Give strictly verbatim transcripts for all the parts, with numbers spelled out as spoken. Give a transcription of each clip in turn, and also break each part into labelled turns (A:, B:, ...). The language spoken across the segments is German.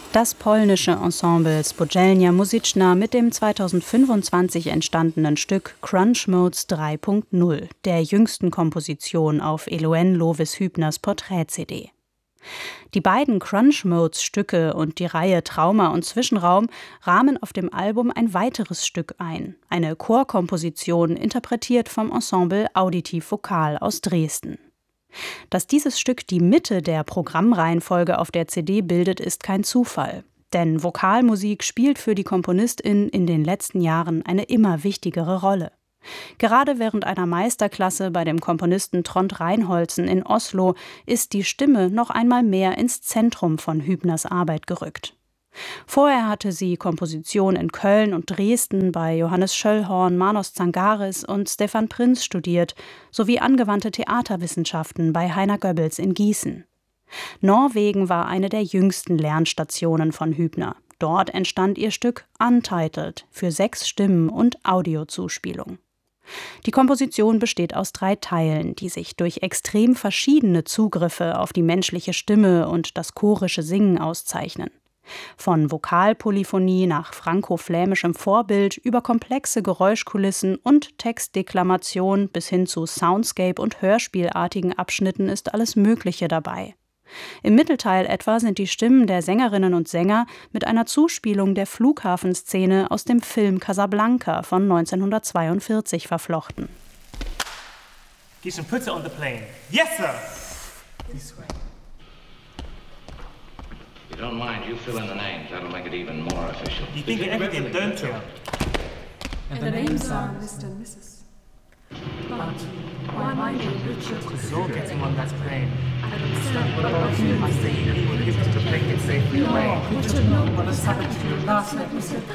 A: Das polnische Ensemble Spółdzielnia Muzyczna mit dem zweitausendfünfundzwanzig entstandenen Stück Crunch Modes drei Punkt null, der jüngsten Komposition auf Eloine Lovis-Hübners Porträt-C D. Die beiden Crunch Modes Stücke und die Reihe Trauma und Zwischenraum rahmen auf dem Album ein weiteres Stück ein, eine Chorkomposition, interpretiert vom Ensemble Auditiv Vokal aus Dresden. Dass dieses Stück die Mitte der Programmreihenfolge auf der C D bildet, ist kein Zufall. Denn Vokalmusik spielt für die Komponistin in den letzten Jahren eine immer wichtigere Rolle. Gerade während einer Meisterklasse bei dem Komponisten Trond Reinholzen in Oslo ist die Stimme noch einmal mehr ins Zentrum von Hübners Arbeit gerückt. Vorher hatte sie Komposition in Köln und Dresden bei Johannes Schöllhorn, Manos Zangaris und Stefan Prinz studiert, sowie angewandte Theaterwissenschaften bei Heiner Goebbels in Gießen. Norwegen war eine der jüngsten Lernstationen von Hübner. Dort entstand ihr Stück Untitled für sechs Stimmen und Audiozuspielung. Die Komposition besteht aus drei Teilen, die sich durch extrem verschiedene Zugriffe auf die menschliche Stimme und das chorische Singen auszeichnen. Von Vokalpolyphonie nach franko-flämischem Vorbild über komplexe Geräuschkulissen und Textdeklamation bis hin zu Soundscape- und Hörspielartigen Abschnitten ist alles Mögliche dabei. Im Mittelteil etwa sind die Stimmen der Sängerinnen und Sänger mit einer Zuspielung der Flughafenszene aus dem Film Casablanca von neunzehnhundertzweiundvierzig verflochten.
B: Gießen Pütze on the plane. Yes, sir! This way.
C: You don't mind, you fill in the names. That'll make it even more official.
B: You think everything, don't you?
D: And the names are Mister and Missus But why am I being Richard?
B: Because you're getting on that plane.
D: I don't understand. What about you?
B: I say you will lift the plane and safely
D: No,
B: away.
D: Richard, no. What has happened to you last night? You said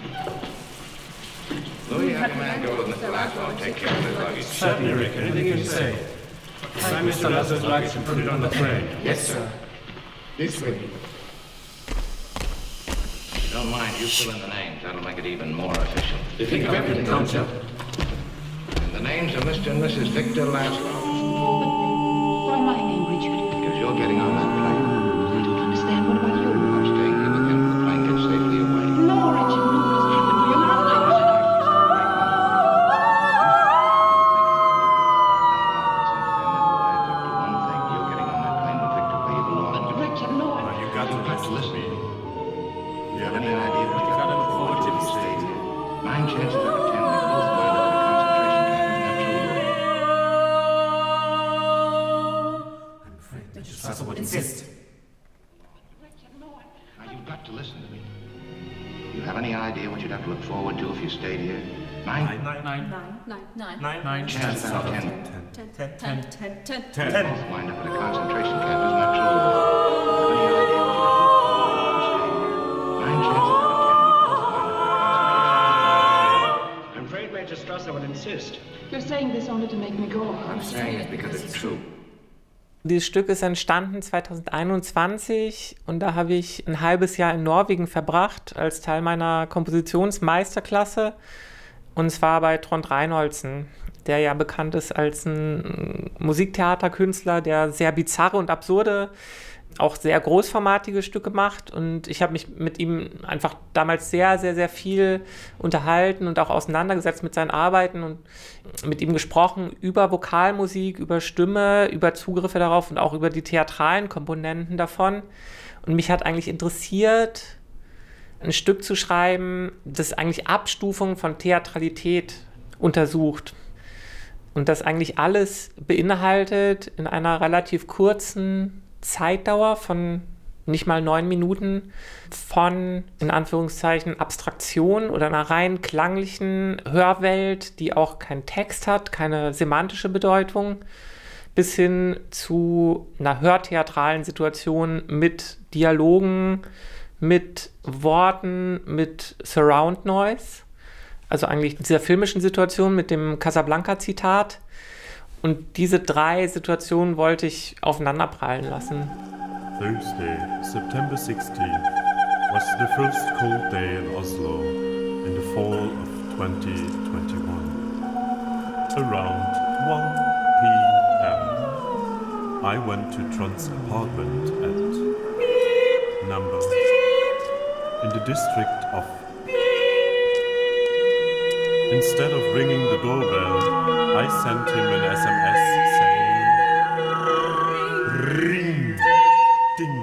C: Louis, have your man go with Mister Laszlo and take care of his luggage.
E: Certainly, Rick. Anything you say. Sign Mister Laszlo's luggage and put it on the train.
C: Yes, sir. This way. You don't mind, you fill in the names. That'll make it even more official.
E: You think of everything, don't you?
C: And the names are Mister and Missus Victor Laszlo.
D: why my name, Richard?
C: Because you're getting on that plane.
D: I don't understand. What about you?
C: I'm staying here with him. The plane gets safely away.
D: No, Richard, no. What has happened to you last night?
C: One thing, you're getting on that plane with Victor where you belong.
D: Richard, no. I...
E: Now, you've got to listen to me.
C: You have any idea what you've got to look forward to if you stay here? Nine chances out of ten, we both wind up in a concentration camp. Isn't that true?
E: I'm afraid that your Laszlo would insist.
C: Now, you've got to listen to me. You have any idea what you'd have to look forward to if you stayed here? Nine?
B: Nine. Nine.
D: Nine, nine, nine.
B: Nine.
E: Nine
C: Chances out of ten.
E: Ten.
D: Ten, ten, ten, ten.
E: Ten.
B: Ten.
C: Both wind up in a concentration camp. Isn't that true? You have any idea what you'd have to look forward to if you stayed here? Nine chances out of ten, we both wind up in a concentration camp.
E: I'm afraid Major Strasser would insist.
D: You're saying this only to make me go.
C: I'm saying it because it's true.
F: Dieses Stück ist entstanden zweitausendeinundzwanzig und da habe ich ein halbes Jahr in Norwegen verbracht als Teil meiner Kompositionsmeisterklasse, und zwar bei Trond Reinholzen, der ja bekannt ist als ein Musiktheaterkünstler, der sehr bizarre und absurde, auch sehr großformatige Stücke macht, und ich habe mich mit ihm einfach damals sehr, sehr, sehr viel unterhalten und auch auseinandergesetzt mit seinen Arbeiten und mit ihm gesprochen über Vokalmusik, über Stimme, über Zugriffe darauf und auch über die theatralen Komponenten davon. Und mich hat eigentlich interessiert, ein Stück zu schreiben, das eigentlich Abstufungen von Theatralität untersucht und das eigentlich alles beinhaltet in einer relativ kurzen Zeitdauer von nicht mal neun Minuten, von, in Anführungszeichen, Abstraktion oder einer rein klanglichen Hörwelt, die auch keinen Text hat, keine semantische Bedeutung, bis hin zu einer hörtheatralen Situation mit Dialogen, mit Worten, mit Surround Noise, also eigentlich dieser filmischen Situation mit dem Casablanca-Zitat. Und diese drei Situationen wollte ich aufeinanderprallen lassen.
G: Thursday, September sixteenth, was the first cold day in Oslo in the fall of twenty twenty-one. Around one p.m. I went to Trond's apartment at number the district of. Instead of ringing the doorbell, I sent him an S M S saying, Ring, Ding.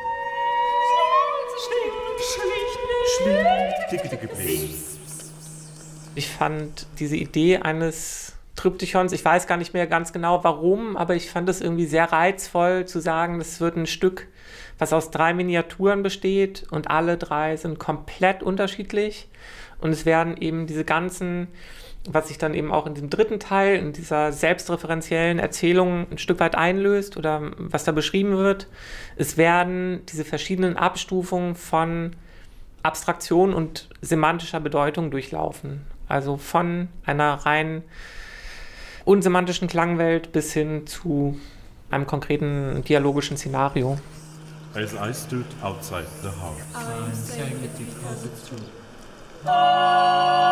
F: Ich fand diese Idee eines Triptychons, ich weiß gar nicht mehr ganz genau warum, aber ich fand es irgendwie sehr reizvoll zu sagen, das wird ein Stück, was aus drei Miniaturen besteht und alle drei sind komplett unterschiedlich und es werden eben diese ganzen, was sich dann eben auch in diesem dritten Teil, in dieser selbstreferenziellen Erzählung ein Stück weit einlöst oder was da beschrieben wird, es werden diese verschiedenen Abstufungen von Abstraktion und semantischer Bedeutung durchlaufen. Also von einer rein unsemantischen Klangwelt bis hin zu einem konkreten dialogischen Szenario.
G: As I stood outside the house.
E: I'm saying it because it's true.